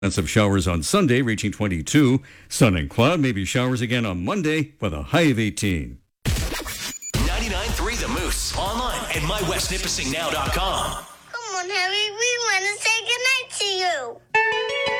Chance of showers on Sunday, reaching 22. Sun and cloud, maybe showers again on Monday with a high of 18. 99.3 The Moose. Online at mywestnipissingnow.com. Come on, Harry. We want to say goodnight to you.